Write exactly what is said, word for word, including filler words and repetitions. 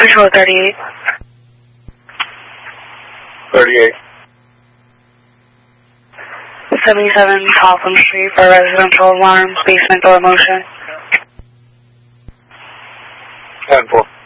Control thirty-eight. thirty-eight. seventy-seven Topham Street for residential alarm, basement door motion. ten four.